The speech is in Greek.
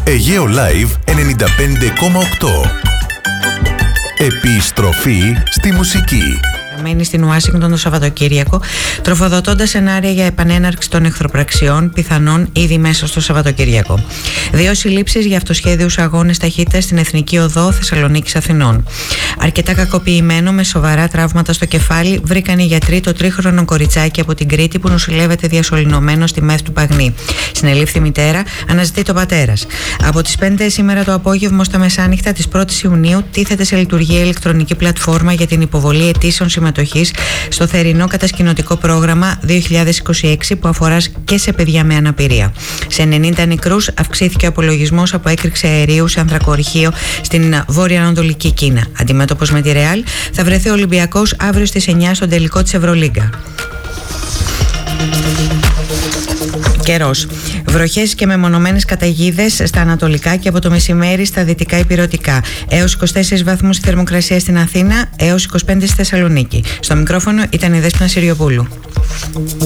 Αιγαίο Live 95,8. Επιστροφή στη μουσική. Μένει στην Ουάσιγκτον το Σαββατοκύριακο, τροφοδοτώντας σενάρια για επανέναρξη των εχθροπραξιών, πιθανόν ήδη μέσα στο Σαββατοκύριακο. 2 συλλήψεις για αυτοσχέδιους αγώνες ταχύτητας στην Εθνική Οδό Θεσσαλονίκης Αθηνών. Αρκετά κακοποιημένο με σοβαρά τραύματα στο κεφάλι βρήκαν οι γιατροί το 3χρονο κοριτσάκι από την Κρήτη που νοσηλεύεται διασωληνωμένο στη ΜΕΘ του Παγνή. Συνελήφθη μητέρα, αναζητεί το πατέρας. Από τις 5 σήμερα το απόγευμα ως τα μεσάνυχτα της 1ης Ιουνίου τίθεται σε λειτουργία ηλεκτρονική πλατφόρμα για την υποβολή αιτήσεων συμμετοχής στο θερινό κατασκηνωτικό πρόγραμμα 2026 που αφορά και σε παιδιά με αναπηρία. Σε 90 νεκρούς αυξήθηκε ο απολογισμός από έκρηξη αερίου σε ανθρακοριχείο στην βόρεια-ανατολική Κίνα. Αντιμέτωπος με τη Ρεάλ θα βρεθεί ο Ολυμπιακός αύριο στις 9 στον τελικό της Ευρωλίγκα. Καιρός. Βροχές και μεμονωμένες καταιγίδες στα ανατολικά και από το μεσημέρι στα δυτικά ηπειρωτικά. Έως 24 βαθμούς η θερμοκρασία στην Αθήνα, έως 25 στη Θεσσαλονίκη. Στο μικρόφωνο ήταν η Δέσποινα Συριοπούλου.